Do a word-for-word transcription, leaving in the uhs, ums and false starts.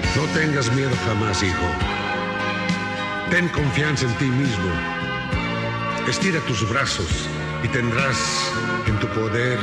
No tengas miedo jamás, hijo. Ten confianza en ti mismo. Estira tus brazos y tendrás en tu poder